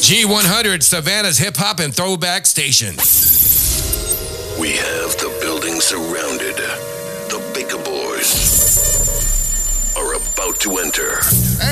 G100, Savannah's hip hop and throwback station. We have the building surrounded. The Baker Boys are about to enter.